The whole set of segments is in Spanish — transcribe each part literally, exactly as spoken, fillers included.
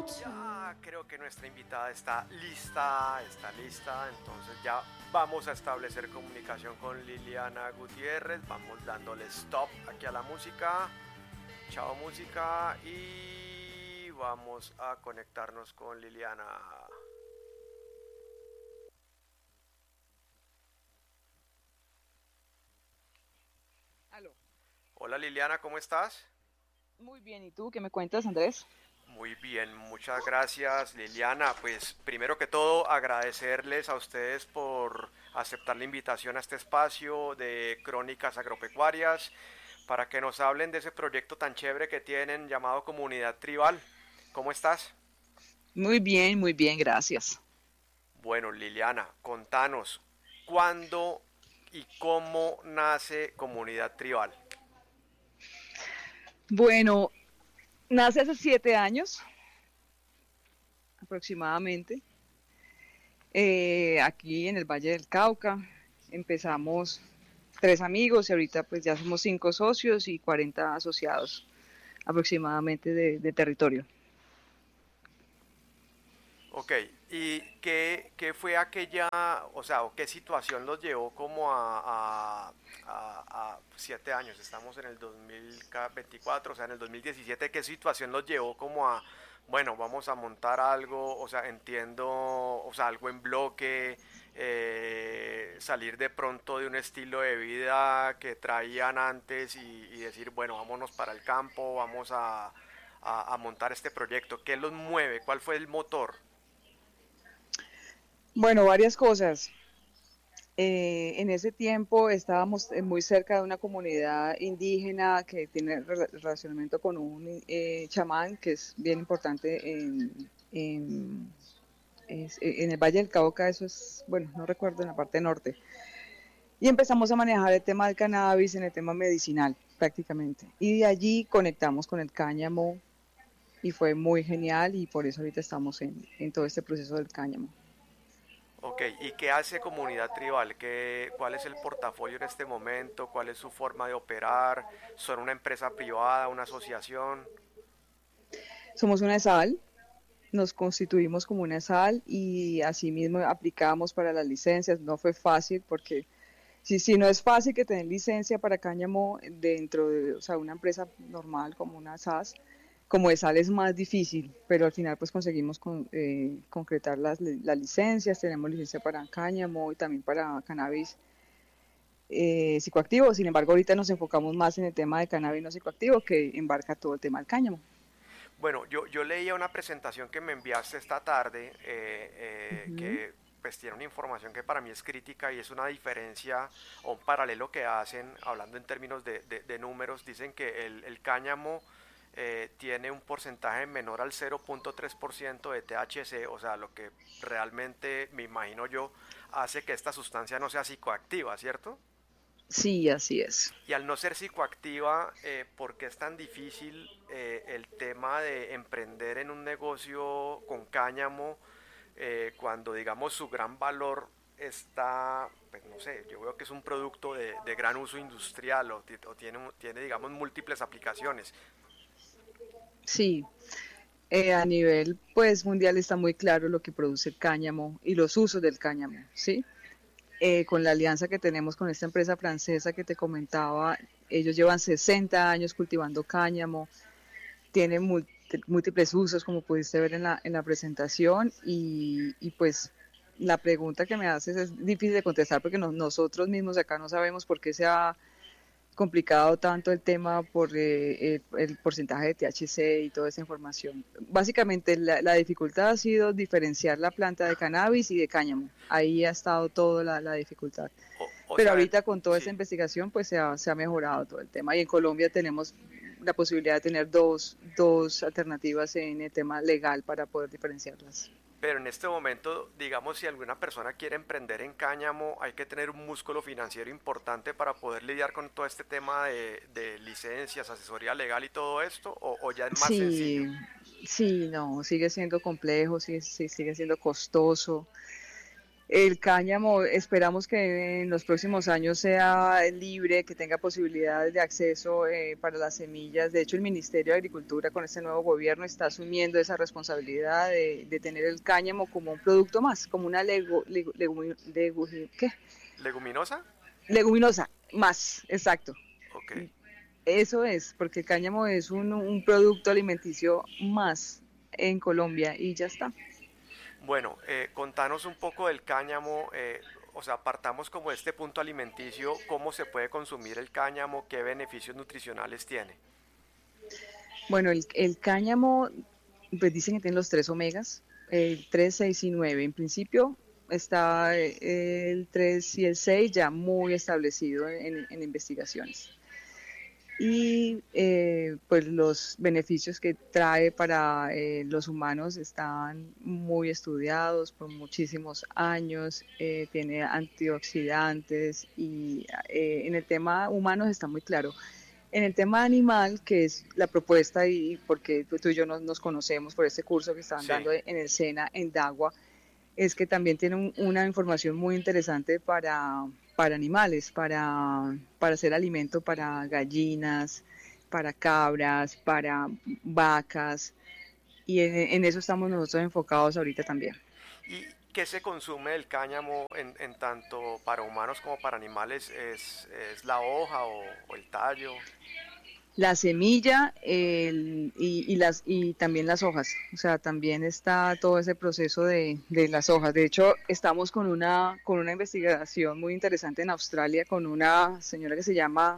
Ya creo que nuestra invitada está lista, está lista, entonces ya vamos a establecer comunicación con Liliana Gutiérrez, vamos dándole stop aquí a la música, chao música y vamos a conectarnos con Liliana. Aló. Hola Liliana, ¿cómo estás? Muy bien, ¿y tú qué me cuentas, Andrés? Muy bien, muchas gracias Liliana. Pues primero que todo agradecerles a ustedes por aceptar la invitación a este espacio de Crónicas Agropecuarias para que nos hablen de ese proyecto tan chévere que tienen llamado Comunidad Tribal. ¿Cómo estás? Muy bien, muy bien, gracias. Bueno, Liliana, contanos, ¿cuándo y cómo nace Comunidad Tribal? Bueno, nace hace siete años aproximadamente, eh, aquí en el Valle del Cauca. Empezamos tres amigos y ahorita pues ya somos cinco socios y cuarenta asociados aproximadamente de, de territorio. Ok, ¿y qué, qué fue aquella, o sea, o qué situación los llevó como a, a, a- a siete años? Estamos en el dos mil veinticuatro, o sea, en el dos mil diecisiete, ¿qué situación los llevó como a, bueno, vamos a montar algo, o sea, entiendo, o sea, algo en bloque, eh, salir de pronto de un estilo de vida que traían antes y, y decir, bueno, vámonos para el campo, vamos a, a a montar este proyecto? ¿Qué los mueve? ¿Cuál fue el motor? Bueno, varias cosas. Eh, en ese tiempo estábamos eh, muy cerca de una comunidad indígena que tiene rela- relacionamiento con un eh, chamán que es bien importante en, en, es- en el Valle del Cauca, eso es, bueno, no recuerdo, en la parte norte. Y empezamos a manejar el tema del cannabis en el tema medicinal prácticamente. Y de allí conectamos con el cáñamo y fue muy genial y por eso ahorita estamos en, en todo este proceso del cáñamo. Ok, ¿y qué hace Comunidad Tribal? ¿Qué, cuál es el portafolio en este momento? ¿Cuál es su forma de operar? ¿Son una empresa privada, una asociación? Somos una sal, nos constituimos como una sal y asimismo aplicamos para las licencias. No fue fácil porque si, si no es fácil que tener licencia para cáñamo dentro de, o sea, una empresa normal como una S A S, como de sal es más difícil, pero al final pues conseguimos con, eh, concretar las, las licencias, tenemos licencia para cáñamo y también para cannabis eh, psicoactivo. Sin embargo, ahorita nos enfocamos más en el tema de cannabis no psicoactivo que embarca todo el tema del cáñamo. Bueno, yo, yo leía una presentación que me enviaste esta tarde eh, Uh eh, -huh. que pues tiene una información que para mí es crítica y es una diferencia o un paralelo que hacen, hablando en términos de, de- de números, dicen que el, el cáñamo eh, tiene un porcentaje menor al cero punto tres por ciento de T H C, o sea, lo que realmente me imagino yo hace que esta sustancia no sea psicoactiva, ¿cierto? Sí, así es. Y al no ser psicoactiva, eh, ¿por qué es tan difícil eh, el tema de emprender en un negocio con cáñamo eh, cuando, digamos, su gran valor está, pues no sé, yo veo que es un producto de, de gran uso industrial o, o tiene, tiene, digamos, múltiples aplicaciones? Sí, eh, a nivel pues mundial está muy claro lo que produce el cáñamo y los usos del cáñamo, ¿sí? Eh, con la alianza que tenemos con esta empresa francesa que te comentaba, ellos llevan sesenta años cultivando cáñamo, tienen múltiples usos como pudiste ver en la, en la presentación y, y pues la pregunta que me haces es difícil de contestar porque no, nosotros mismos acá no sabemos por qué se ha complicado tanto el tema por eh, el, el, porcentaje de T H C y toda esa información. Básicamente la, la, dificultad ha sido diferenciar la planta de cannabis y de cáñamo. Ahí ha estado toda la, la dificultad. O, o Pero sea, ahorita con toda esta sí. investigación pues se ha, se ha mejorado todo el tema y en Colombia tenemos la posibilidad de tener dos, dos alternativas en el tema legal para poder diferenciarlas. Pero en este momento, digamos, si alguna persona quiere emprender en cáñamo, hay que tener un músculo financiero importante para poder lidiar con todo este tema de, de licencias, asesoría legal y todo esto, o, o ya es más Sí, sencillo. sí, no, sigue siendo complejo, sigue, sí, sigue siendo costoso. El cáñamo esperamos que en los próximos años sea libre, que tenga posibilidades de acceso eh, para las semillas. De hecho, el Ministerio de Agricultura con este nuevo gobierno está asumiendo esa responsabilidad de, de tener el cáñamo como un producto más, como una legu, legu, legu, legu, ¿qué? ¿Leguminosa? Leguminosa, más, exacto. Ok. Eso es, porque el cáñamo es un, un producto alimenticio más en Colombia y ya está. Bueno, eh, contanos un poco del cáñamo, eh, o sea, partamos como de este punto alimenticio, cómo se puede consumir el cáñamo, qué beneficios nutricionales tiene. Bueno, el, el cáñamo, pues dicen que tiene los tres omegas, el tres, seis y nueve. En principio está eh, el tres y el seis ya muy establecido en, en investigaciones. Y eh, pues los beneficios que trae para eh, los humanos están muy estudiados por muchísimos años, eh, tiene antioxidantes y eh, en el tema humanos está muy claro. En el tema animal, que es la propuesta y porque tú, tú y yo nos, nos conocemos por este curso que estaban Sí. dando en el SENA, en Dagua, es que también tiene un, una información muy interesante para, para animales, para, para hacer alimento para gallinas, para cabras, para vacas, y en, en eso estamos nosotros enfocados ahorita también. ¿Y qué se consume del cáñamo en, en tanto para humanos como para animales? ¿Es, es la hoja o, o el tallo? La semilla el, y, y, las, y también las hojas, o sea, también está todo ese proceso de, de las hojas. De hecho, estamos con una, con una investigación muy interesante en Australia con una señora que se llama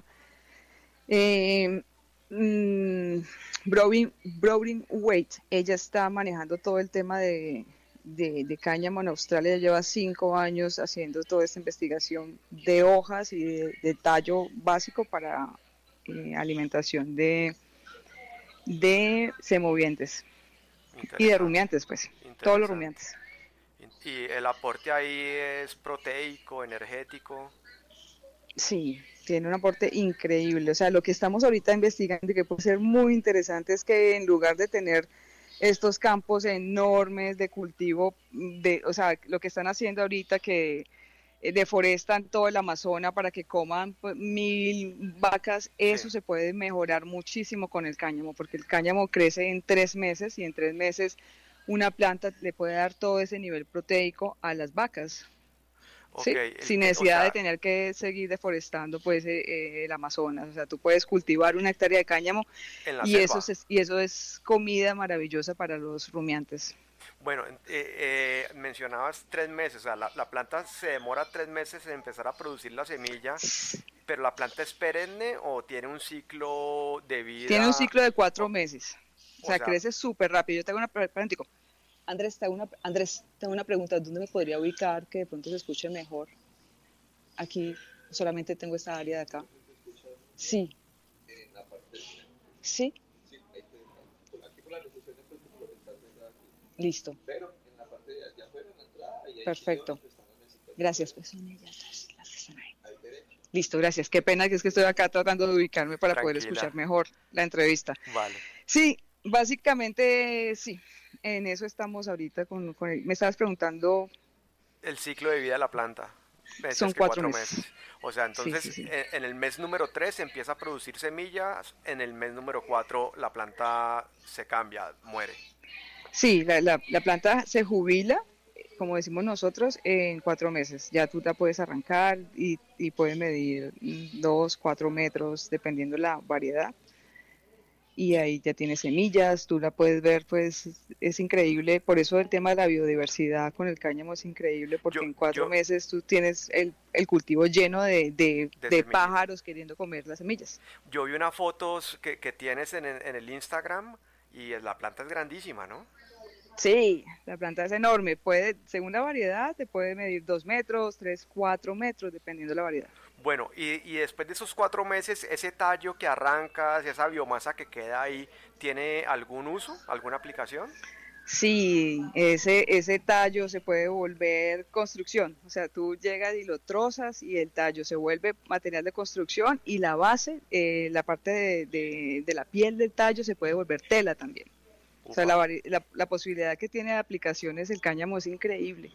eh, mmm, Browning, Browning Wade. Ella está manejando todo el tema de, de, de cáñamo en Australia, lleva cinco años haciendo toda esta investigación de hojas y de, de tallo básico para eh, alimentación de, de semovientes y de Interesante, rumiantes, pues, todos los interesante. rumiantes. Y y el aporte ahí es proteico, energético. Sí, tiene un aporte increíble. O sea, lo que estamos ahorita investigando y que puede ser muy interesante es que en lugar de tener estos campos enormes de cultivo, de, o sea, lo que están haciendo ahorita que eh, deforestan todo el Amazonas para que coman pues, mil vacas, Sí. eso se puede mejorar muchísimo con el cáñamo, porque el cáñamo crece en tres meses y en tres meses una planta le puede dar todo ese nivel proteico a las vacas. Ok, ¿Sí? el- Sin eh, o necesidad de sea, tener que seguir deforestando pues eh, eh, el Amazonas. O sea, tú puedes cultivar una hectárea de cáñamo en la y eso, selva. es, y eso es comida maravillosa para los rumiantes. Bueno, en- eh, eh, mencionabas tres meses, o sea, la, la planta se demora tres meses en empezar a producir la semilla, pero la planta es perenne o tiene un ciclo de Tiene un vida, ciclo de cuatro o, meses. O o sea, sea, crece súper rápido. Yo te hago una pregunta. Andrés, te hago una, Andrés, te hago una pregunta. ¿Dónde me podría ubicar que de pronto se escuche mejor? Aquí solamente tengo esta área de acá. Sí. Sí. Listo. Perfecto. Gracias. Pues son ellas las que están ahí. Listo, gracias. Qué pena que es que estoy acá tratando de ubicarme para poder tranquila, escuchar mejor la entrevista. vale. Sí, básicamente sí. En eso estamos ahorita con, con el- me estabas preguntando, El ciclo de vida de la planta, me decías son que cuatro cuatro meses. meses. O sea, Sí, sí, entonces sí. en, en el mes número tres empieza a producir semillas, en el mes número cuatro la planta se cambia, muere. Sí, la, la, la planta se jubila, como decimos nosotros, en cuatro meses. Ya tú la puedes arrancar y, y puedes medir mm, dos, cuatro metros, dependiendo la variedad. Y Y, ahí ya tiene semillas, tú la puedes ver, pues es increíble. Por eso el tema de la biodiversidad con el cáñamo es increíble, yo, porque en cuatro yo, meses tú tienes el, el cultivo lleno de, de, de de semillitas. pájaros queriendo comer las semillas. Yo vi unas fotos que, que tienes en, el- en el Instagram y es- la planta es grandísima, ¿no? Sí, la planta es enorme, puede, según la variedad, te puede medir dos metros, tres, cuatro metros, dependiendo de la variedad. Bueno, y, y después de esos cuatro meses, ese tallo que arrancas, esa biomasa que queda ahí, ¿tiene algún uso, alguna aplicación? Sí, ese, ese tallo se puede volver construcción, o sea, tú llegas y lo trozas y el tallo se vuelve material de construcción y la base, eh, la parte de, de, de la piel del tallo se puede volver tela también. O sea, Upa. la, la, la posibilidad que tiene de aplicaciones el cáñamo es increíble.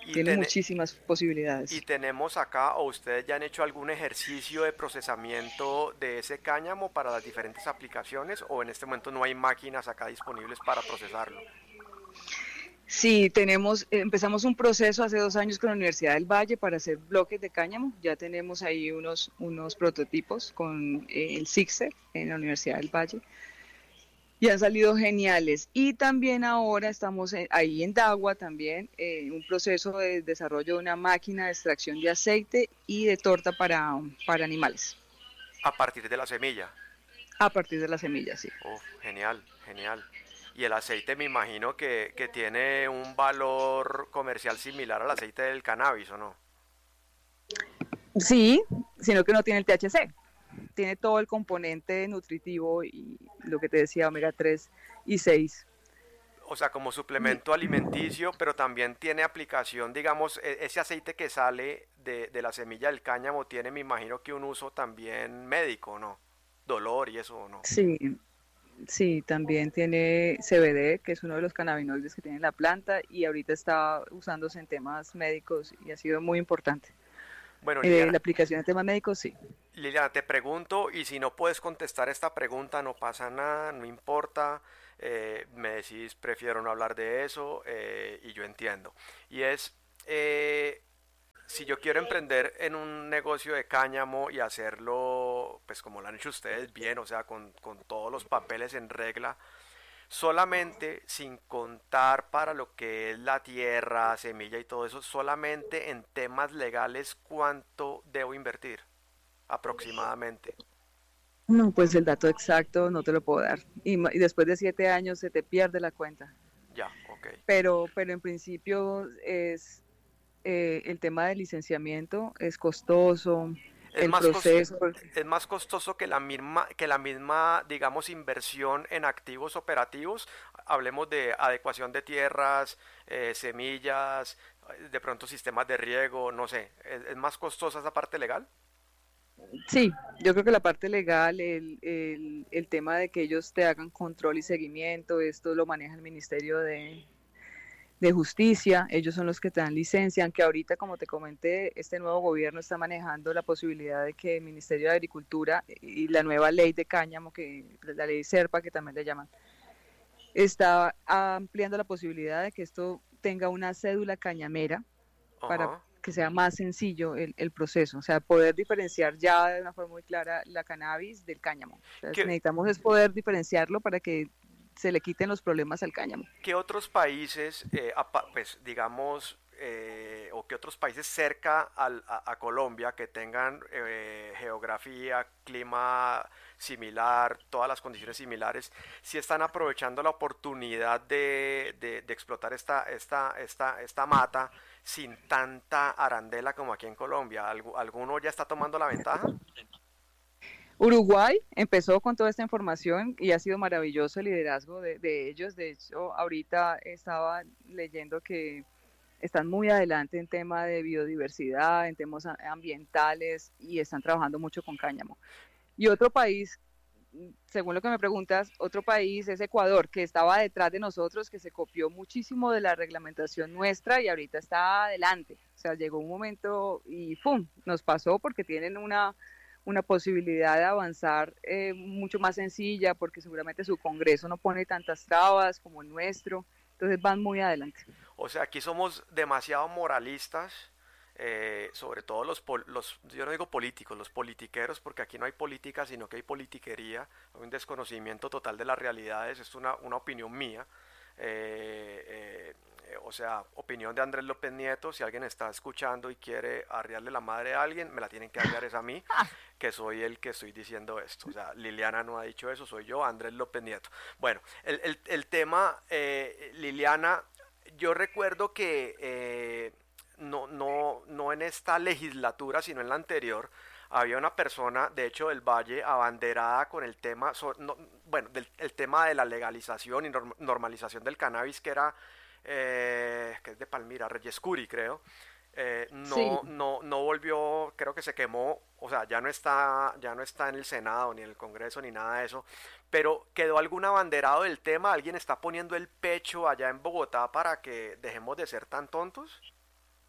Y, tiene ten, muchísimas y posibilidades. tenemos acá, o ustedes ya han hecho algún ejercicio de procesamiento de ese cáñamo para las diferentes aplicaciones, o en este momento no hay máquinas acá disponibles para procesarlo. Sí, tenemos, empezamos un proceso hace dos años con la Universidad del Valle para hacer bloques de cáñamo. Ya tenemos ahí unos, unos prototipos con eh, el SIGSER en la Universidad del Valle y han salido geniales. Y también ahora estamos en, ahí en Dagua también, eh, un proceso de desarrollo de una máquina de extracción de aceite y de torta para, para animales, A partir de la semilla. a partir de las semillas, sí. Uf, genial, genial. Y el aceite me imagino que, que tiene un valor comercial similar al aceite del cannabis, ¿o no? Sí, sino que no tiene el T H C. Tiene todo el componente nutritivo y lo que te decía, omega tres y seis. O sea, como suplemento alimenticio, pero también tiene aplicación, digamos, e- ese aceite que sale de, de la semilla del cáñamo tiene, me imagino que un uso también médico, ¿no? Dolor y eso, ¿o no? Sí, sí, también tiene C B D, que es uno de los cannabinoides que tiene la planta y ahorita está usándose en temas médicos y ha sido muy importante. Bueno, Eh, la Liliana, aplicación en temas médicos, sí. Liliana, te pregunto, y si no puedes contestar esta pregunta, no pasa nada, no importa, eh, me decís, prefiero no hablar de eso, eh, y yo entiendo. Y es, eh, si yo quiero emprender en un negocio de cáñamo y hacerlo, pues como lo han hecho ustedes bien, o sea, con, con todos los papeles en regla, solamente sin contar para lo que es la tierra, semilla y todo eso, solamente en temas legales, ¿cuánto debo invertir aproximadamente? No, pues el dato exacto no te lo puedo dar. Y, ma- y después de siete años se te pierde la cuenta. Ya, ok. Pero, pero en principio es eh, el tema del licenciamiento es costoso, Es el más, cos- proceso, es más costoso que la misma, que la misma, digamos, inversión en activos operativos. Hablemos de adecuación de tierras, eh, semillas, de pronto sistemas de riego, no sé. ¿Es, es más costosa esa parte legal? sí, yo creo que la parte legal, el, el, el tema de que ellos te hagan control y seguimiento, esto lo maneja el Ministerio de, de Justicia, ellos son los que te dan licencia, aunque ahorita, como te comenté, este nuevo gobierno está manejando la posibilidad de que el Ministerio de Agricultura y la nueva ley de cáñamo, que la ley SERPA, que también le llaman, está ampliando la posibilidad de que esto tenga una cédula cañamera para Ajá. que sea más sencillo el, el proceso, o sea, poder diferenciar ya de una forma muy clara la cannabis del cáñamo. Entonces, ¿Qué, necesitamos es poder diferenciarlo para que se le quiten los problemas al cáñamo. qué otros países, eh, apa- pues digamos, eh, o qué otros países cerca al- a, a Colombia que tengan eh, geografía, clima similar, todas las condiciones similares, si están aprovechando la oportunidad de, de- de explotar esta, esta, esta, esta mata sin tanta arandela como aquí en Colombia? ¿Algu- ¿Alguno ya está tomando la ventaja? Uruguay empezó con toda esta información y ha sido maravilloso el liderazgo de, de ellos. De hecho, ahorita estaba leyendo que están muy adelante en tema de biodiversidad, en temas ambientales y están trabajando mucho con cáñamo. Y otro país, según lo que me preguntas, otro país es Ecuador, que estaba detrás de nosotros, que se copió muchísimo de la reglamentación nuestra y ahorita está adelante. O sea, llegó un momento y ¡pum! Nos pasó porque tienen una, una posibilidad de avanzar eh, mucho más sencilla, porque seguramente su Congreso no pone tantas trabas como el nuestro. Entonces van muy adelante. O sea, aquí somos demasiado moralistas, eh, sobre todo los, pol- los, yo no digo políticos, los politiqueros, porque aquí no hay política, sino que hay politiquería, hay un desconocimiento total de las realidades, es una, una opinión mía, eh, eh, eh, o sea, opinión de Andrés López Nieto, si alguien está escuchando y quiere arriarle la madre a alguien, me la tienen que arriar es a mí, que soy el que estoy diciendo esto, o sea, Liliana no ha dicho eso, soy yo, Andrés López Nieto. Bueno, el, el, el tema, eh, Liliana, yo recuerdo que eh, no, no, no en esta legislatura, sino en la anterior, había una persona, de hecho, del Valle, abanderada con el tema, so- no, bueno, del el tema de la legalización y norm- normalización del cannabis, que era, eh, que es de Palmira, Reyes Curi, creo. Eh, Sí, no, no, no volvió, creo que se quemó, o sea, ya no está, ya no está en el Senado, ni en el Congreso, ni nada de eso, pero quedó algún abanderado del tema, alguien está poniendo el pecho allá en Bogotá para que dejemos de ser tan tontos.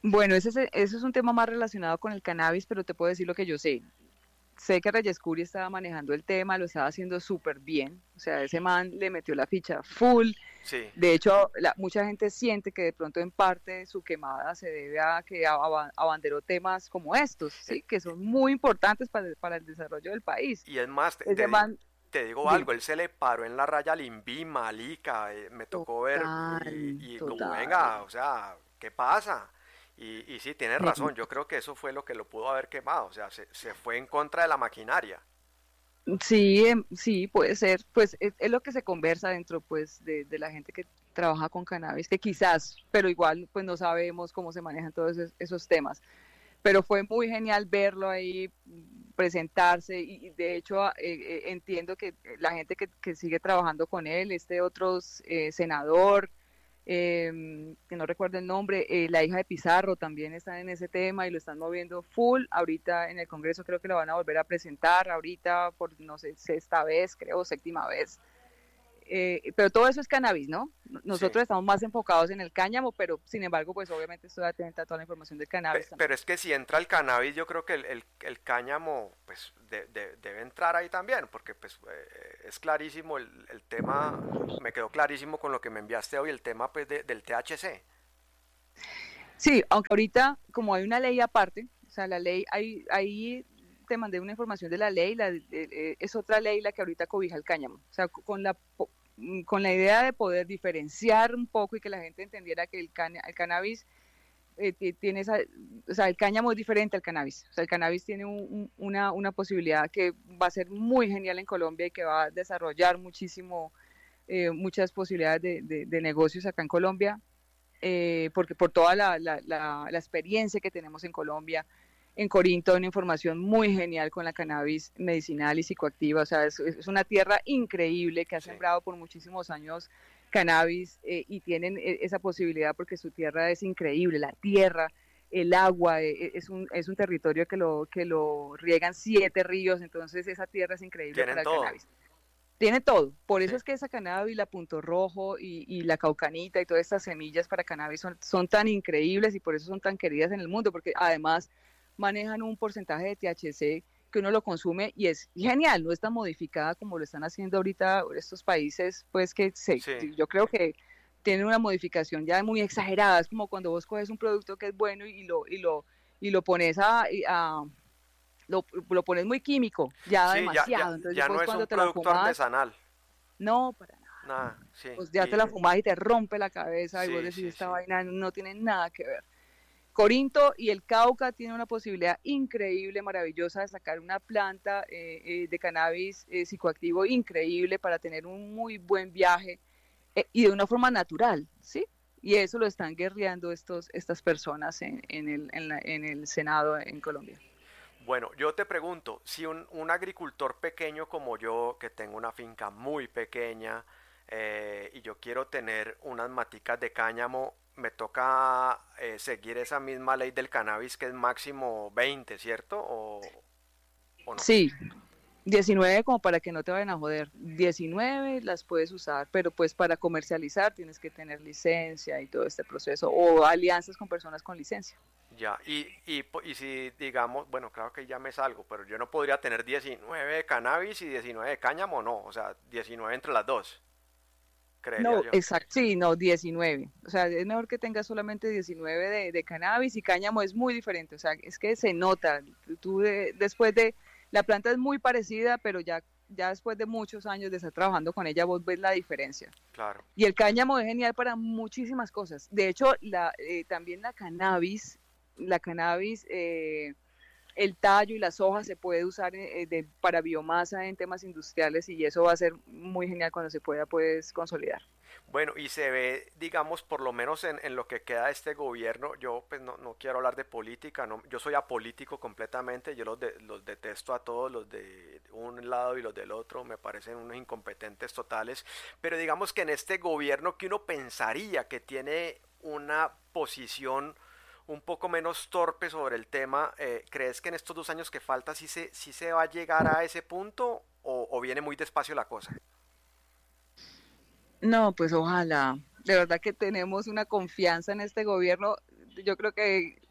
Bueno, ese, es- ese es un tema más relacionado con el cannabis, pero te puedo decir lo que yo sé. Sé que Reyes Curi estaba manejando el tema, lo estaba haciendo súper bien. O sea, ese man le metió la ficha full. Sí, De hecho, la, mucha gente siente que de pronto en parte su quemada se debe a que aba- abanderó temas como estos, eh, ¿sí? Que son muy importantes para, para el desarrollo del país. y es más, te, Ese te di- man, te digo dime, algo, él se le paró en la raya al Invíma, al Ica, eh, me tocó ver y, total, y como total. venga, o sea, ¿qué pasa? Y, y sí, tienes Eh, razón, yo creo que eso fue lo que lo pudo haber quemado, o sea, se, se fue en contra de la maquinaria. Sí, em, sí, puede ser. Pues es, es lo que se conversa dentro, pues, de, de la gente que trabaja con cannabis, que quizás, pero igual, pues no sabemos cómo se manejan todos esos, esos temas. Pero fue muy genial verlo ahí mm, presentarse y, y de hecho eh, eh, entiendo que la gente que, que sigue trabajando con él, este otro eh, senador, eh, que no recuerdo el nombre, eh, la hija de Pizarro también están en ese tema y lo están moviendo full. Ahorita en el Congreso creo que lo van a volver a presentar, ahorita por no sé, sexta vez, creo, séptima vez. Eh, pero todo eso es cannabis, ¿no? Sí. Nosotros estamos más enfocados en el cáñamo, pero sin embargo, pues obviamente estoy atenta a toda la información del cannabis Pe- Pero también. es que si entra el cannabis, yo creo que el, el- el cáñamo pues de- de- debe entrar ahí también, porque pues eh, es clarísimo el, el tema, me quedó clarísimo con lo que me enviaste hoy, el tema pues de- del T H C. Sí, aunque ahorita, como hay una ley aparte, o sea, la ley, ahí, ahí te mandé una información de la ley, la, eh, eh, es otra ley la que ahorita cobija el cáñamo. O sea, con la, mm, con la idea de poder diferenciar un poco y que la gente entendiera que el, cana, el cannabis eh, tiene esa, o sea, el cáñamo es diferente al cannabis. O sea, el cannabis tiene un, un, una, una posibilidad que va a ser muy genial en Colombia y que va a desarrollar muchísimo, eh, muchas posibilidades de, de, de negocios acá en Colombia, eh, porque por toda la, la, la, la, experiencia que tenemos en Colombia. En Corinto hay una información muy genial con la cannabis medicinal y psicoactiva, o sea, es, es una tierra increíble que ha Sí, sembrado por muchísimos años cannabis eh, y tienen esa posibilidad porque su tierra es increíble, la tierra, el agua, eh, es, un, es un territorio que lo, que lo riegan siete ríos, entonces esa tierra es increíble tienen para el todo. cannabis. Tiene todo. Por Sí, eso es que esa cannabis, la punto rojo y, y, la caucanita y todas estas semillas para cannabis son, son tan increíbles y por eso son tan queridas en el mundo, porque además manejan un porcentaje de T H C que uno lo consume y es genial, no está modificada como lo están haciendo ahorita estos países, pues que se, sí, yo creo que tienen una modificación ya muy exagerada, es como cuando vos coges un producto que es bueno y lo, y lo, y lo pones a, a lo, lo pones muy químico, ya sí, ya, ya, demasiado, entonces ya no después es un cuando te la producto fumas, artesanal, no, para nada. nada, sí, Pues ya te y la fumas y te rompe la cabeza y vos sí, decís, sí, esta sí, vaina no tiene nada que ver. Corinto y el Cauca tienen una posibilidad increíble, maravillosa de sacar una planta eh, eh, de cannabis eh, psicoactivo increíble para tener un muy buen viaje eh, y de una forma natural, ¿sí? Y eso lo están guerreando estos, estas personas en, en, el, en, la, en el Senado en Colombia. Bueno, yo te pregunto, si un, un agricultor pequeño como yo, que tengo una finca muy pequeña eh, y yo quiero tener unas maticas de cáñamo, me toca eh, seguir esa misma ley del cannabis que es máximo veinte, ¿cierto? ¿O, o no? Sí, diecinueve como para que no te vayan a joder. diecinueve las puedes usar, pero pues para comercializar tienes que tener licencia y todo este proceso o alianzas con personas con licencia. Ya, y, y, po- y si digamos, bueno, claro que ya me salgo, pero yo no podría tener diecinueve de cannabis y diecinueve de cáñamo, no, o sea, diecinueve entre las dos, creería No, yo. exacto, sí, no, diecinueve. O sea, es mejor que tengas solamente diecinueve de, de cannabis y cáñamo es muy diferente. O sea, es que se nota. Tú de- después de, la planta es muy parecida, pero ya, ya después de muchos años de estar trabajando con ella, vos ves la diferencia. Claro, Y el cáñamo es genial para muchísimas cosas. De hecho, la, eh, también la cannabis, la cannabis, eh, el tallo y las hojas se puede usar eh, de, para biomasa en temas industriales y eso va a ser muy genial cuando se pueda pues consolidar. bueno, y se ve, digamos, por lo menos en, en lo que queda de este gobierno, yo pues no, no quiero hablar de política, no, yo soy apolítico completamente, yo los, de- los detesto a todos, los de un lado y los del otro, me parecen unos incompetentes totales, pero digamos que en este gobierno que uno pensaría que tiene una posición un poco menos torpe sobre el tema, eh, ¿crees que en estos dos años que falta sí se, sí se va a llegar a ese punto o, o viene muy despacio la cosa? No, pues ojalá. De verdad que tenemos una confianza en este gobierno. Yo creo que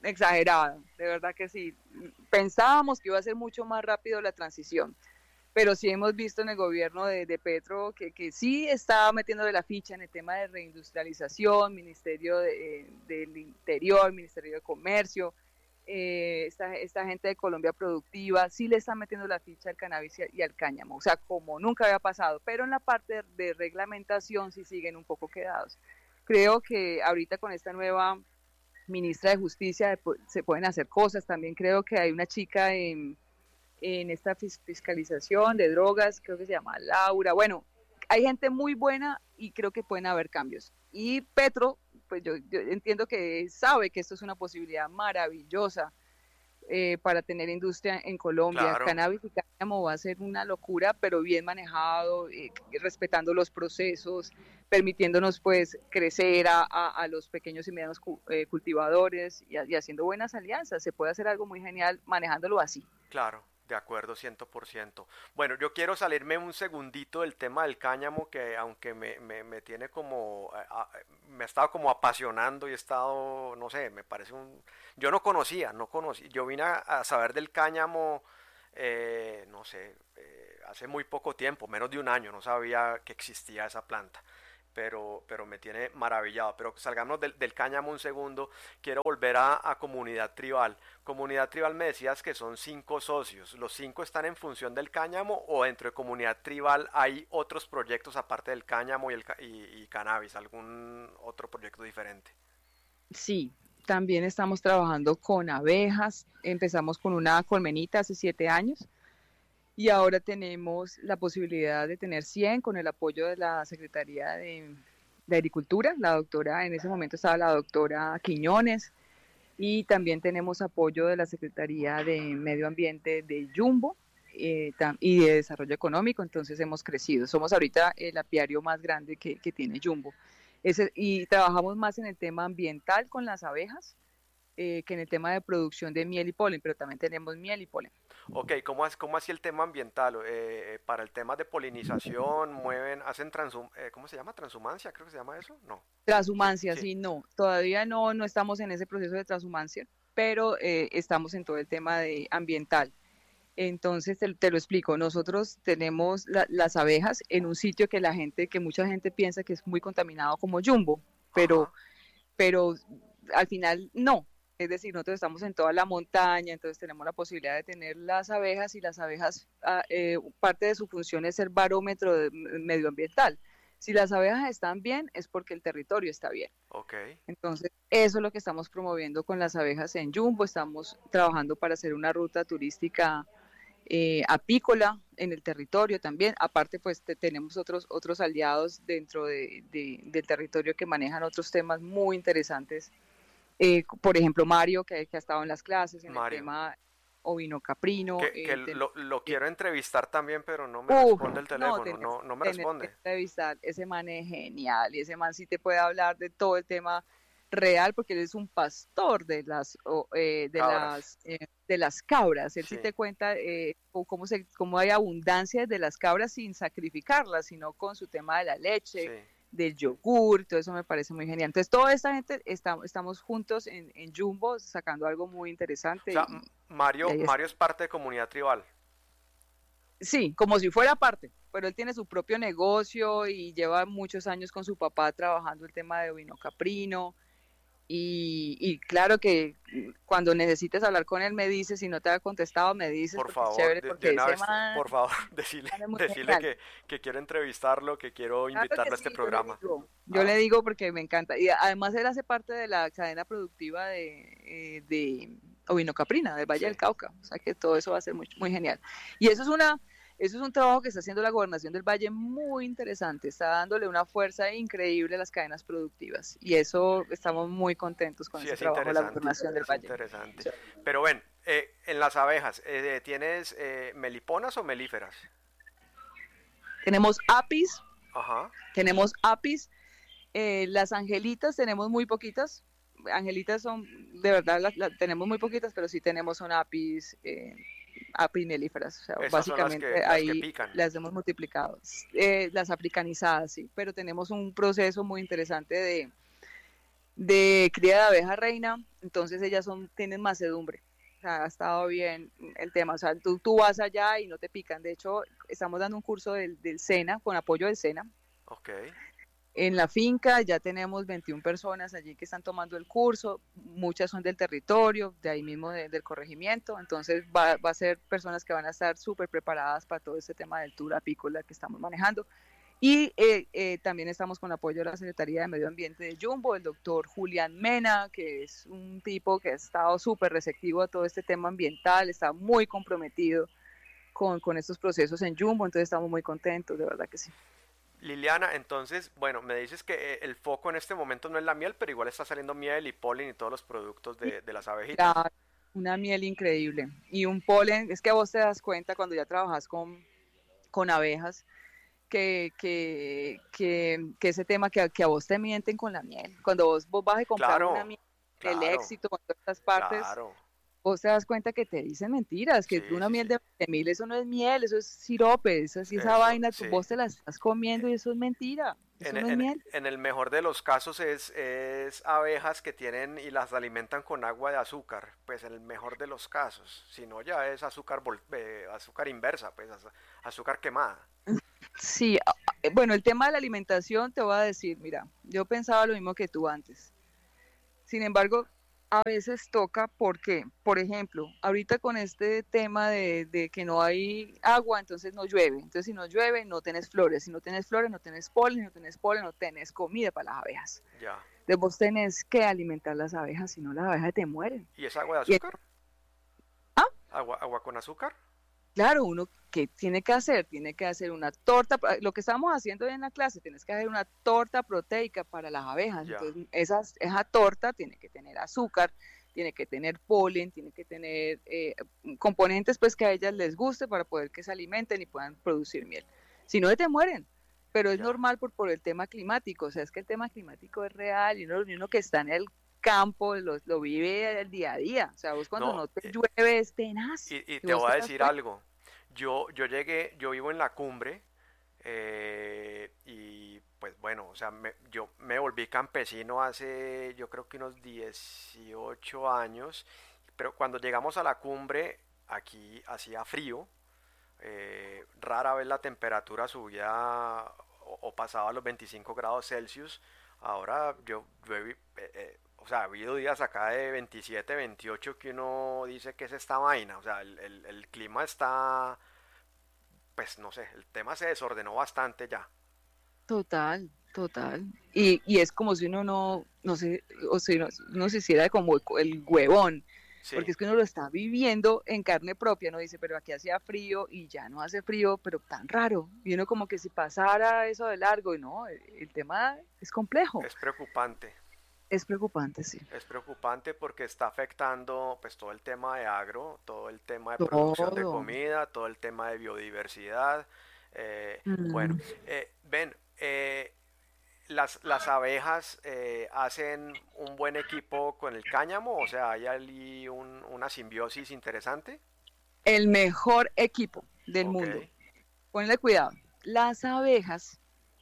exagerada, de verdad que sí. Pensábamos que iba a ser mucho más rápido la transición, pero sí hemos visto en el gobierno de, de Petro que, que sí está metiendo de la ficha en el tema de reindustrialización, Ministerio de, del Interior, Ministerio de Comercio, eh, esta, esta gente de Colombia Productiva, sí le está metiendo la ficha al cannabis y al cáñamo, o sea, como nunca había pasado, pero en la parte de, de reglamentación sí siguen un poco quedados. Creo que ahorita con esta nueva ministra de Justicia se pueden hacer cosas, también creo que hay una chica en en esta fiscalización de drogas, creo que se llama Laura, bueno, hay gente muy buena y creo que pueden haber cambios. Y Petro, pues yo, yo entiendo que sabe que esto es una posibilidad maravillosa eh, para tener industria en Colombia. Claro. Cannabis y cáñamo va a ser una locura, pero bien manejado, eh, respetando los procesos, permitiéndonos pues crecer a, a, a los pequeños y medianos cu eh, cultivadores y, y haciendo buenas alianzas. Se puede hacer algo muy genial manejándolo así. Claro. De acuerdo, cien por ciento. Bueno, yo quiero salirme un segundito del tema del cáñamo, que aunque me, me, me tiene como, a, me ha estado como apasionando y he estado, no sé, me parece un... Yo no conocía, no conocí, yo vine a, a saber del cáñamo, eh, no sé, eh, hace muy poco tiempo, menos de un año, no sabía que existía esa planta. Pero, pero me tiene maravillado. Pero salgamos del, del cáñamo un segundo. Quiero volver a, a Comunidad Tribal. Comunidad Tribal me decías que son cinco socios. ¿Los cinco están en función del cáñamo o dentro de Comunidad Tribal hay otros proyectos aparte del cáñamo y, el, y, y cannabis? ¿Algún otro proyecto diferente? Sí, también estamos trabajando con abejas. Empezamos con una colmenita hace siete años. Y ahora tenemos la posibilidad de tener cien con el apoyo de la Secretaría de, de Agricultura, la doctora, en ese momento estaba la doctora Quiñones, y también tenemos apoyo de la Secretaría de Medio Ambiente de Jumbo eh, y de Desarrollo Económico, entonces hemos crecido. Somos ahorita el apiario más grande que, que tiene Jumbo. Ese, y trabajamos más en el tema ambiental con las abejas, Eh, que en el tema de producción de miel y polen, pero también tenemos miel y polen. Ok, ¿cómo, es, cómo así el tema ambiental? Eh, para el tema de polinización, mueven, hacen transum, eh, ¿cómo se llama? ¿Transhumancia? Creo que se llama eso, ¿no? Transhumancia, Sí, sí. sí, no, todavía no, no estamos en ese proceso de transhumancia, pero eh, estamos en todo el tema de ambiental. Entonces te, te lo explico, nosotros tenemos la, las abejas en un sitio que la gente, que mucha gente piensa que es muy contaminado como Jumbo, pero, Ajá. pero al final no. Es decir, nosotros estamos en toda la montaña, entonces tenemos la posibilidad de tener las abejas y las abejas, eh, parte de su función es ser barómetro de, medioambiental. Si las abejas están bien, es porque el territorio está bien. Ok. Entonces, eso es lo que estamos promoviendo con las abejas en Jumbo. Estamos trabajando para hacer una ruta turística eh, apícola en el territorio también. Aparte, pues te, tenemos otros, otros aliados dentro de, de, del territorio que manejan otros temas muy interesantes. Eh, por ejemplo, Mario, que, que ha estado en las clases, en el Mario. tema ovino caprino. Que, que Eh, lo, lo quiero entrevistar también, pero no me Uf, responde el no, teléfono, tenés, no, no me tenés que responde. entrevistar, ese man es genial, y ese man sí te puede hablar de todo el tema real, porque él es un pastor de las, o, eh, de Cabras. las, eh, de las cabras, él sí Sí, te cuenta eh, cómo, se, cómo hay abundancia de las cabras sin sacrificarlas, sino con su tema de la leche, sí. del yogur, todo eso me parece muy genial. Entonces, toda esta gente, está, estamos juntos en, en Jumbo, sacando algo muy O interesante, sea, y, y Mario, ahí está. Mario es parte de Comunidad Tribal. Sí, como si fuera parte, pero él tiene su propio negocio y lleva muchos años con su papá trabajando el tema de ovino caprino. Y, y claro que cuando necesites hablar con él me dices, si no te ha contestado me dices, Por porque es favor, chévere, de, de porque una ese vez, man, por favor, decirle, man es muy decirle genial. que, que quiero entrevistarlo, que quiero Claro que invitarlo a este sí, yo le programa. digo, yo Ah, le digo porque me encanta. Y además él hace parte de la cadena productiva de, eh, de ovinocaprina, del Valle sí, del Cauca. O sea que todo eso va a ser muy, muy genial. Y eso es una, eso es un trabajo que está haciendo la Gobernación del Valle muy interesante. Está dándole una fuerza increíble a las cadenas productivas. Y eso estamos muy contentos con sí, ese es trabajo de la interesante, Gobernación del es Valle. interesante. Pero ven, eh, en las abejas, eh, ¿tienes eh, meliponas o melíferas? Tenemos apis, Ajá, tenemos apis. Eh, las angelitas tenemos muy poquitas. Angelitas son, de verdad, las, las tenemos muy poquitas, pero sí tenemos son apis, eh, apis melíferas. O sea, esas son las que, básicamente las que ahí pican. las hemos multiplicado. Eh, las africanizadas, sí, pero tenemos un proceso muy interesante de, de cría de abeja reina, entonces ellas son, tienen macedumbre. O sea, ha estado bien el tema. O sea, tú, tú vas allá y no te pican. De hecho, estamos dando un curso del, del SENA, con apoyo del SENA. Ok. En la finca ya tenemos veintiuna personas allí que están tomando el curso, muchas son del territorio, de ahí mismo de, del corregimiento, entonces va, va, a ser personas que van a estar súper preparadas para todo este tema del tour apícola que estamos manejando. Y eh, eh, también estamos con apoyo de la Secretaría de Medio Ambiente de Jumbo, el doctor Julián Mena, que es un tipo que ha estado súper receptivo a todo este tema ambiental, está muy comprometido con, con estos procesos en Jumbo, entonces estamos muy contentos, de verdad que sí. Liliana, entonces, bueno, me dices que eh, el foco en este momento no es la miel, pero igual está saliendo miel y polen y todos los productos de, de las abejitas. La, una miel increíble y un polen, es que vos te das cuenta cuando ya trabajas con, con abejas, que, que, que, que ese tema que, que, a vos te mienten con la miel. Cuando vos, vos vas a comprar una Claro, miel, el claro, éxito, con todas estas partes, claro. vos te das cuenta que te dicen mentiras, que Sí, una sí, miel sí. de veinte mil, eso no es miel, eso es sirope, eso, así esa Eso, vaina, tú, sí. vos te la estás comiendo y eso es mentira, En, eso no es en- miel. en el mejor de los casos es, es abejas que tienen y las alimentan con agua de azúcar, pues en el mejor de los casos. Si no, ya es azúcar, vol- eh, azúcar inversa, pues az- azúcar quemada. Sí, bueno, el tema de la alimentación te voy a decir, mira, yo pensaba lo mismo que tú antes. Sin embargo, a veces toca porque, por ejemplo, ahorita con este tema de, de, que no hay agua, entonces no llueve. Entonces, si no llueve, no tenés flores. Si no tenés flores, no tenés polen. Si no tenés polen, no tenés comida para las abejas. Ya. Entonces, vos tenés que alimentar las abejas, si no, las abejas te mueren. ¿Y es agua de Y, azúcar? ah, ¿Agua, agua con azúcar? claro, uno, ¿qué tiene que hacer? Tiene que hacer una torta, lo que estamos haciendo en la clase, tienes que hacer una torta proteica para las abejas. Ya. Entonces, esa, esa torta tiene que tener azúcar, tiene que tener polen, tiene que tener eh, componentes pues que a ellas les guste para poder que se alimenten y puedan producir miel. Si no, te mueren. Pero es Ya. normal por, por el tema climático, o sea, es que el tema climático es real y uno, y uno que está en el campo lo, lo vive el día a día. O sea, vos cuando No, no te eh, llueve es tenaz. y, y Y te vos voy te a das decir cuenta. algo. Yo, yo llegué, yo vivo en la cumbre eh, y pues bueno, o sea, me- yo me volví campesino hace yo creo que unos dieciocho años, pero cuando llegamos a la cumbre aquí hacía frío, eh, rara vez la temperatura subía o, o pasaba los veinticinco grados Celsius. Ahora yo, yo he vi- eh, eh, o sea, ha habido días acá de veintisiete, veintiocho que uno dice que es esta vaina. O sea, el, el- el clima está, pues no sé, el tema se desordenó bastante ya. Total, total. Y, y es como si uno no, no sé, o si uno, uno se hiciera como el huevón, porque Sí, es que uno lo está viviendo en carne propia, no dice, pero aquí hacía frío y ya no hace frío, pero tan raro. Y uno como que si pasara eso de largo, y no, el, el tema es complejo, es preocupante. es preocupante, sí. Es preocupante porque está afectando pues todo el tema de agro, todo el tema de producción de Todo. comida, todo el tema de biodiversidad. Eh, bueno, Mm. eh, ven, eh, las, las abejas eh, hacen un buen equipo con el cáñamo, o sea, hay allí un- una simbiosis interesante. El mejor equipo del Ok, mundo. Ponle cuidado. Las abejas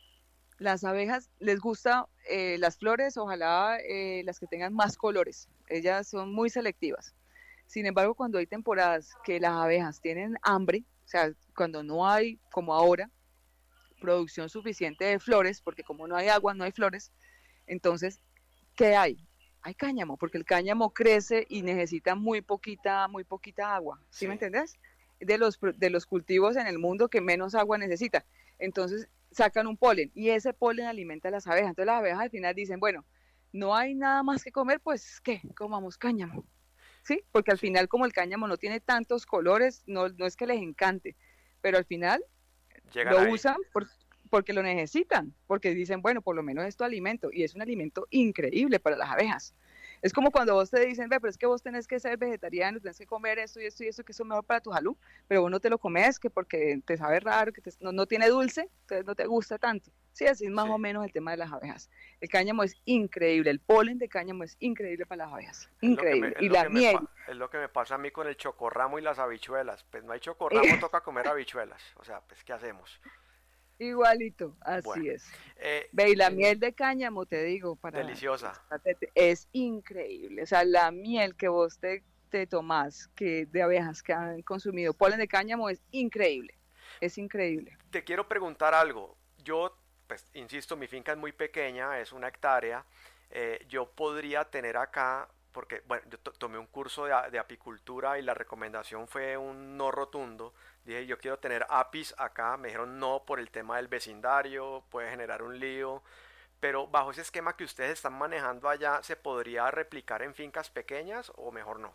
Las abejas les gusta eh, las flores, ojalá eh, las que tengan más colores. Ellas son muy selectivas. Sin embargo, cuando hay temporadas que las abejas tienen hambre, o sea, cuando no hay, como ahora, producción suficiente de flores, porque como no hay agua, no hay flores, entonces, ¿qué hay? Hay cáñamo, porque el cáñamo crece y necesita muy poquita, muy poquita agua. ¿Sí me sí, entendés? De los, de los cultivos en el mundo que menos agua necesita. Entonces sacan un polen y ese polen alimenta a las abejas. Entonces las abejas al final dicen, bueno, no hay nada más que comer, pues ¿qué? Comamos cáñamo. ¿Sí? Porque al sí, final como el cáñamo no tiene tantos colores, no, no es que les encante, pero al final llegan lo ahí. usan por, porque lo necesitan, porque dicen, bueno, por lo menos es tu alimento, y es un alimento increíble para las abejas. Es como cuando vos te dicen, ve, pero es que vos tenés que ser vegetariano, tenés que comer esto y esto y esto, que eso es mejor para tu salud, pero vos no te lo comes, que porque te sabe raro, que te, no, no tiene dulce, entonces no te gusta tanto. Sí, así es más o Sí, menos el tema de las abejas. El cáñamo es increíble, el polen de cáñamo es increíble para las abejas, es lo que me, increíble. es Y lo la que me, miel, pa- es lo que me pasa a mí con el chocorramo y las habichuelas. Pues no hay chocorramo, eh, toca comer habichuelas. O sea, pues ¿qué hacemos? igualito, Bueno, así es. eh, Ve, y la miel de cáñamo, te digo, para deliciosa. es increíble. O sea, la miel que vos te, te tomás que de abejas que han consumido polen de cáñamo es increíble. Es increíble. Te quiero preguntar algo. Yo, pues, insisto, mi finca es muy pequeña, es una hectárea. Eh, yo podría tener acá, porque, bueno, yo to- tomé un curso de, a- de apicultura y la recomendación fue un no rotundo. Dije, yo quiero tener apis acá. Me dijeron no por el tema del vecindario, puede generar un lío. Pero bajo ese esquema que ustedes están manejando allá, ¿se podría replicar en fincas pequeñas o mejor no?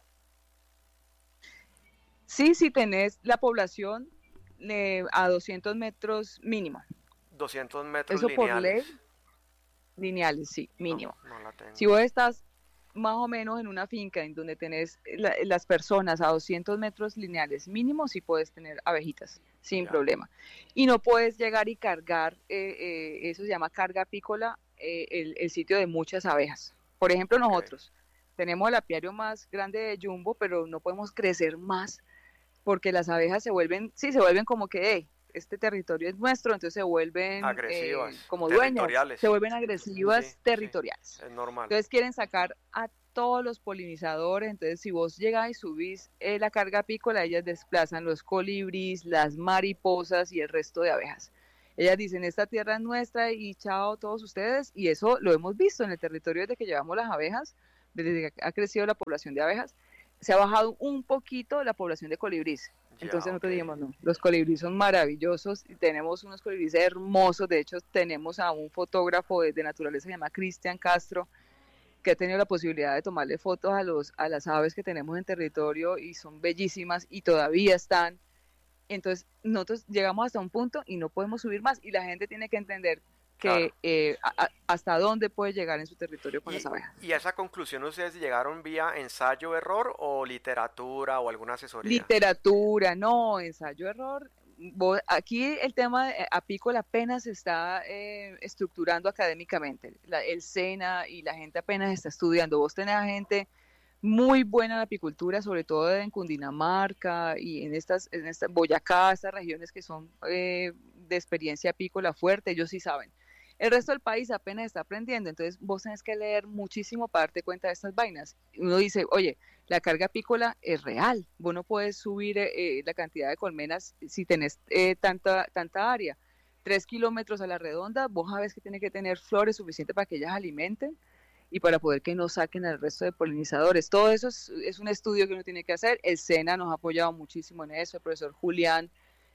Sí, si tenés la población eh, a doscientos metros mínimo. Doscientos metros Eso por ley, lineales. lineales, sí, No, mínimo. no la Si tengo. vos estás más o menos en una finca en donde tenés la, las personas a doscientos metros lineales mínimo, sí puedes tener abejitas sin Ya, problema. Y no puedes llegar y cargar, eh, eh, eso se llama carga apícola, eh, el, el, sitio de muchas abejas. Por ejemplo, ok, nosotros tenemos el apiario más grande de Jumbo, pero no podemos crecer más porque las abejas se vuelven, sí, se vuelven como que, hey, este territorio es nuestro, entonces se vuelven eh, agresivas, como dueñas, se territoriales. vuelven Sí, agresivas sí, territoriales. es normal. Entonces quieren sacar a todos los polinizadores, entonces si vos llegás y subís eh, la carga apícola, ellas desplazan los colibríes, las mariposas y el resto de abejas. Ellas dicen, esta tierra es nuestra y chao todos ustedes, y eso lo hemos visto en el territorio desde que llevamos las abejas, desde que ha crecido la población de abejas, se ha bajado un poquito la población de colibríes. Ya, Entonces ok. nosotros dijimos, no, los colibríes son maravillosos y tenemos unos colibríes hermosos. De hecho, tenemos a un fotógrafo de, de naturaleza que se llama Cristian Castro, que ha tenido la posibilidad de tomarle fotos a, los, a las aves que tenemos en territorio y son bellísimas y todavía están. Entonces nosotros llegamos hasta un punto y no podemos subir más y la gente tiene que entender Claro. que eh, a, a, hasta dónde puede llegar en su territorio con las ¿Y, abejas. y a esa conclusión ustedes llegaron vía ensayo-error o literatura o alguna asesoría? Literatura, no, ensayo, error. Vos, aquí el tema de apícola apenas se está eh, estructurando académicamente. La, el SENA y la gente apenas está estudiando. Vos tenés gente muy buena en apicultura, sobre todo en Cundinamarca y en estas, en esta, Boyacá, estas regiones que son eh, de experiencia apícola fuerte, ellos sí saben. El resto del país apenas está aprendiendo, entonces vos tenés que leer muchísimo para darte cuenta de estas vainas. Uno dice, oye, la carga apícola es real, vos no puedes subir eh, la cantidad de colmenas si tenés eh, tanta, tanta área. Tres kilómetros a la redonda, vos sabés que tiene que tener flores suficientes para que ellas alimenten y para poder que no saquen al resto de polinizadores. Todo eso es, es un estudio que uno tiene que hacer. El SENA nos ha apoyado muchísimo en eso, el profesor Julián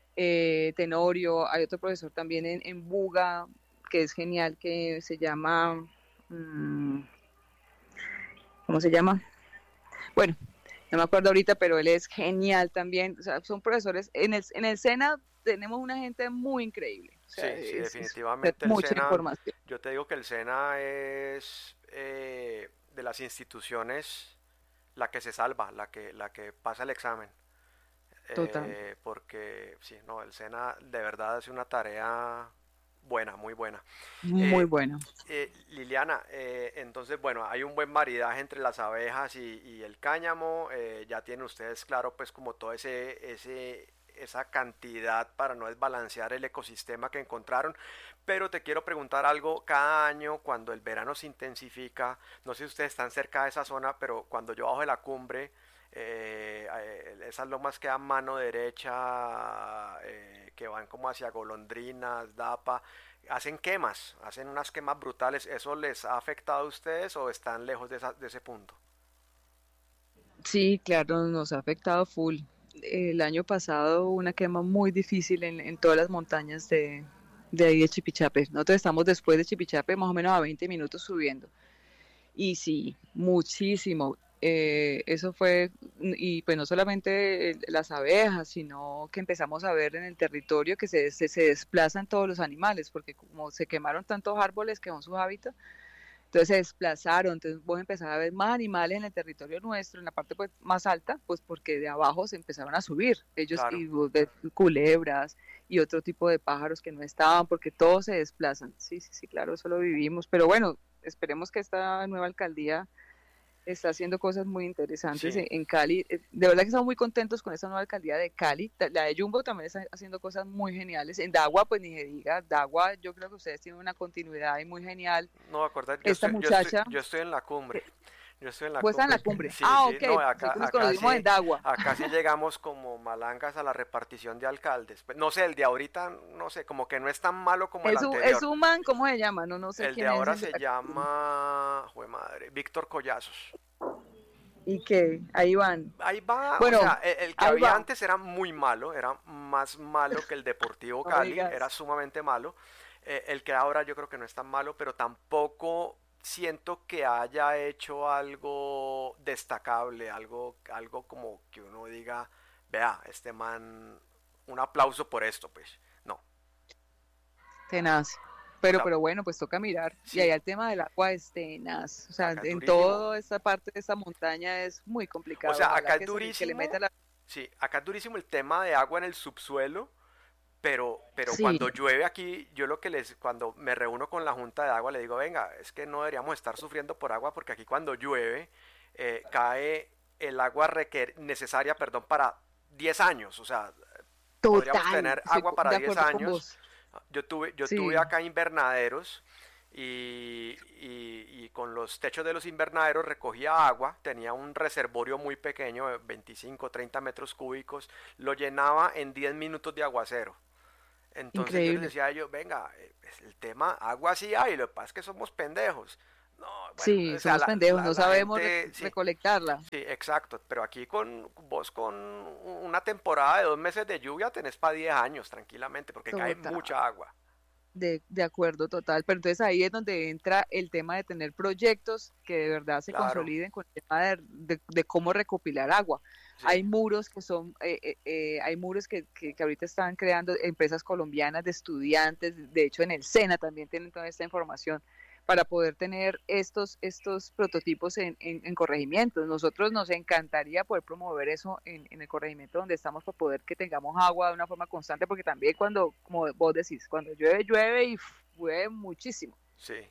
eh, Tenorio, hay otro profesor también en, en Buga, que es genial, que se llama, mmm, ¿cómo se llama? Bueno, no me acuerdo ahorita, pero él es genial también. O sea, son profesores, en el, en el SENA tenemos una gente muy increíble. O sea, Sí, sí, es, es definitivamente el mucha SENA, información. yo te digo que el SENA es eh, de las instituciones la que se salva, la que, la que pasa el examen. Total. Eh, porque sí, no, el SENA de verdad hace una tarea buena, muy buena. Muy Eh, bueno. eh, Liliana, eh, entonces, bueno, hay un buen maridaje entre las abejas y, y el cáñamo. Eh, ya tienen ustedes claro, pues, como todo ese, ese, esa cantidad para no desbalancear el ecosistema que encontraron. Pero te quiero preguntar algo, cada año, cuando el verano se intensifica, no sé si ustedes están cerca de esa zona, pero cuando yo bajo de la cumbre, eh, eh, esas lomas que dan mano derecha, eh, que van como hacia Golondrinas, Dapa, hacen quemas, hacen unas quemas brutales. ¿Eso les ha afectado a ustedes o están lejos de, esa- de ese punto? Sí, claro, nos ha afectado full. El año pasado una quema muy difícil en, en todas las montañas de, de ahí de Chipichape. Nosotros estamos después de Chipichape, más o menos a veinte minutos subiendo. Y sí, muchísimo. Eh, eso fue, y pues no solamente las abejas, sino que empezamos a ver en el territorio que se, se, se desplazan todos los animales, porque como se quemaron tantos árboles que son sus hábitats, entonces se desplazaron, entonces vos empezás a ver más animales en el territorio nuestro, en la parte pues, más alta, pues porque de abajo se empezaron a subir, ellos Claro. y vos ves culebras y otro tipo de pájaros que no estaban, porque todos se desplazan. Sí, sí, sí, claro, eso lo vivimos, pero bueno, esperemos que esta nueva alcaldía está haciendo cosas muy interesantes Sí. en, en Cali. De verdad que estamos muy contentos con esta nueva alcaldía de Cali. La de Jumbo también está haciendo cosas muy geniales. En Dagua, pues ni se diga, Dagua, yo creo que ustedes tienen una continuidad ahí muy genial. No, acordar, yo Esta estoy, yo estoy, muchacha, yo estoy en la cumbre. eh, Yo estoy en la ¿vos estás en la cumbre. cumbre? Sí, Ah, sí, ok, no, pensé acá, que nos acá conocimos en sí, Dagua. acá sí llegamos como malangas a la repartición de alcaldes. Pues, no sé, el de ahorita, no sé, como que no es tan malo como el Es un, es anterior. un man, ¿cómo se llama? No, no sé El de quién es ahora el de se la cumbre. llama, jue madre, Víctor Collazos. Y que ahí van. Ahí va, o Bueno, sea, el, el que ahí había va. antes era muy malo, era más malo que el Deportivo No Cali, era digas. sumamente malo. Eh, el que ahora yo creo que no es tan malo, pero tampoco siento que haya hecho algo destacable, algo, algo como que uno diga, vea, este man, un aplauso por esto, pues. No, Tenaz. o Pero, sea, pero bueno, pues toca mirar. Y sí, allá el tema del agua es tenaz. O sea, acá es en durísimo. toda esta parte de esta montaña es muy O complicado. sea, Ojalá acá es que, se, que le meta durísimo, la... sí, acá es durísimo el tema de agua en el subsuelo. Pero, pero Sí, cuando llueve aquí, yo lo que les, cuando me reúno con la junta de agua, le digo, venga, es que no deberíamos estar sufriendo por agua porque aquí cuando llueve eh, cae el agua requer necesaria, perdón, para diez años. O sea, podríamos total. tener Estoy agua co- para de diez acuerdo con años. vos. Yo tuve, yo tuve Sí, acá invernaderos y, y- y con los techos de los invernaderos recogía agua, tenía un reservorio muy pequeño, de veinticinco, treinta metros cúbicos, lo llenaba en diez minutos de aguacero. Entonces yo les increíble. decía a ellos, venga, eh, es el tema, agua sí hay, lo que pasa es que somos pendejos. No, bueno, Sí, o sea, somos la, pendejos, la, no la sabemos rec- gente, sí, recolectarla. sí, exacto, pero aquí con vos con una temporada de dos meses de lluvia tenés para diez años tranquilamente, porque cae Total. mucha agua. De, de acuerdo, total. Pero entonces ahí es donde entra el tema de tener proyectos que de verdad se Claro, consoliden con el tema de, de- de cómo recopilar agua. sí, Hay muros que son, eh, eh, eh, hay muros que, que, que ahorita están creando empresas colombianas de estudiantes, de hecho en el SENA también tienen toda esta información para poder tener estos, estos prototipos en, en, en corregimientos. Nosotros nos encantaría poder promover eso en, en el corregimiento donde estamos para poder que tengamos agua de una forma constante, porque también cuando, como vos decís, cuando llueve, llueve y llueve muchísimo. sí.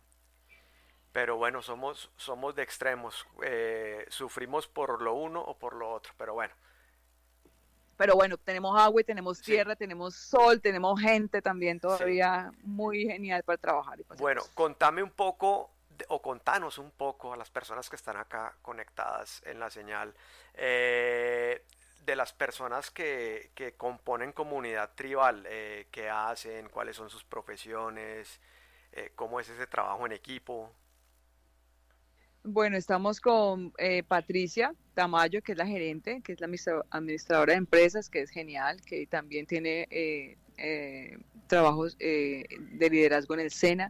Pero bueno, somos, somos de extremos, eh, sufrimos por lo uno o por lo otro, pero bueno, Pero bueno, tenemos agua y tenemos sí, tierra, tenemos sol, tenemos gente también sí. todavía muy genial para trabajar y para hacer Bueno, cosas. contame un poco, de- o contanos un poco a las personas que están acá conectadas en la señal, eh, de las personas que, que componen comunidad tribal, eh, qué hacen, cuáles son sus profesiones, eh, cómo es ese trabajo en equipo. Bueno, estamos con eh, Patricia Tamayo, que es la gerente, que es la administradora de empresas, que es genial, que también tiene eh, eh, trabajos eh, de liderazgo en el SENA.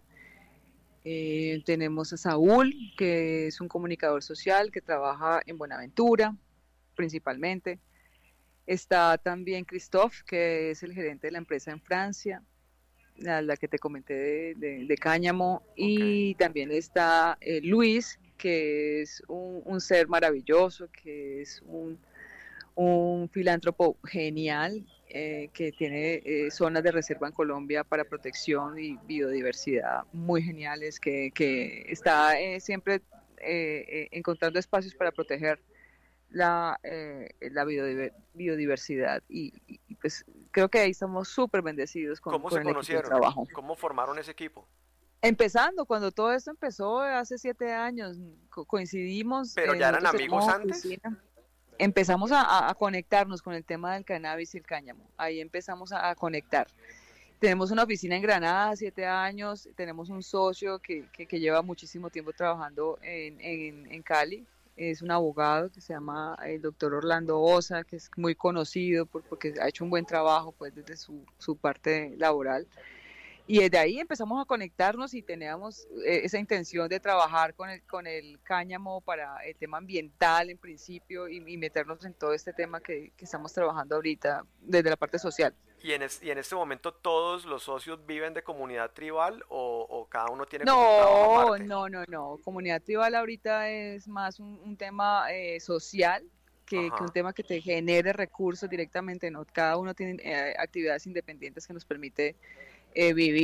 Eh, tenemos a Saúl, que es un comunicador social, que trabaja en Buenaventura principalmente. Está también Christophe, que es el gerente de la empresa en Francia, la, la que te comenté de, de, de Cáñamo, Ok, y también está eh, Luis, que es un, un, ser maravilloso, que es un, un filántropo genial, eh, que tiene eh, zonas de reserva en Colombia para protección y biodiversidad muy geniales, que, que está eh, siempre eh, eh, encontrando espacios para proteger la, eh, la biodiversidad y, y, pues creo que ahí estamos súper bendecidos con, ¿cómo se con el equipo de conocieron? trabajo. ¿Cómo formaron ese equipo? Empezando, cuando todo esto empezó hace siete años, co coincidimos, ¿Pero eh, ya eran nosotros amigos teníamos antes? oficina, empezamos a, a, conectarnos con el tema del cannabis y el cáñamo, ahí empezamos a, a conectar. Tenemos una oficina en Granada, siete años, tenemos un socio que, que, que lleva muchísimo tiempo trabajando en, en, en Cali, es un abogado que se llama el doctor Orlando Osa, que es muy conocido por, porque ha hecho un buen trabajo pues, desde su, su parte laboral. Y desde ahí empezamos a conectarnos y teníamos eh, esa intención de trabajar con el, con el cáñamo para el tema ambiental en principio y, y meternos en todo este tema que, que estamos trabajando ahorita desde la parte social. ¿Y en, es, y en este momento todos los socios viven de comunidad tribal o, o cada uno tiene como un trabajo No, aparte? no, no, no. Comunidad tribal ahorita es más un, un tema eh, social que, que un Ajá, tema que te genere recursos directamente. No, cada uno tiene eh, actividades independientes que nos permite eh, vivir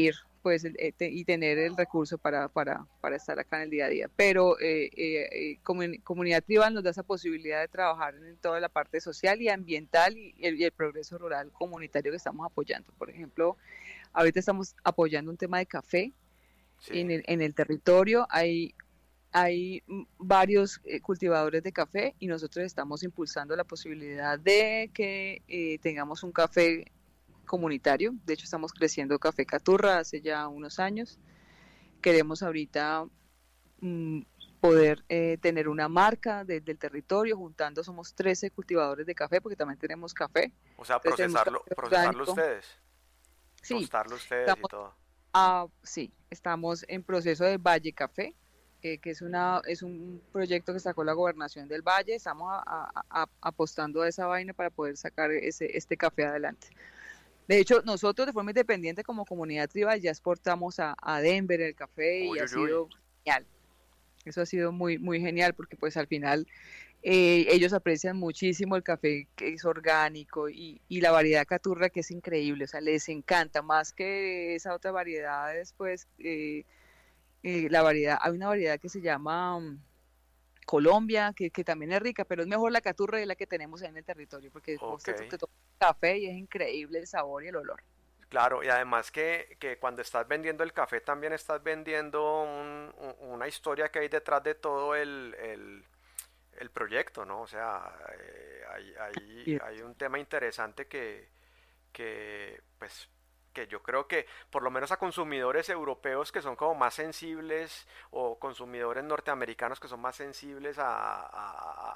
pues el, eh, te, y tener el recurso para, para, para estar acá en el día a día. Pero eh, eh, eh, comun, Comunidad Tribal nos da esa posibilidad de trabajar en toda la parte social y ambiental y el, y el progreso rural comunitario que estamos apoyando. Por ejemplo, ahorita estamos apoyando un tema de café Sí. en el, en el territorio. Hay hay varios eh, cultivadores de café y nosotros estamos impulsando la posibilidad de que eh, tengamos un café comunitario. De hecho, estamos creciendo Café Caturra hace ya unos años. Queremos ahorita mmm, poder eh, tener una marca desde el territorio, juntando somos trece cultivadores de café, porque también tenemos café. O sea, Entonces tenemos procesarlo, café procesarlo orgánico. ustedes, Sí, tostarlo ustedes y estamos, todo. a, sí, estamos en proceso de Valle Café, eh, que es, una, es un proyecto que sacó la gobernación del Valle. Estamos a, a, a, apostando a esa vaina para poder sacar ese, este café adelante. De hecho, nosotros de forma independiente como comunidad tribal ya exportamos a, a Denver el café y Uy, ha uy, uy. sido genial. Eso ha sido muy, muy genial porque pues al final eh, ellos aprecian muchísimo el café que es orgánico y, y la variedad caturra que es increíble, o sea, les encanta más que esa otra variedad después, eh, eh, la variedad, hay una variedad que se llama um, Colombia, que, que también es rica, pero es mejor la caturra de la que tenemos en el territorio, porque vos Ok. te, te tomas café y es increíble el sabor y el olor. Claro, y además que, que cuando estás vendiendo el café también estás vendiendo un- un- una historia que hay detrás de todo el, el, el proyecto, ¿no? O sea, eh, hay, hay, hay un tema interesante que, que, pues, que yo creo que por lo menos a consumidores europeos que son como más sensibles o consumidores norteamericanos que son más sensibles a, a-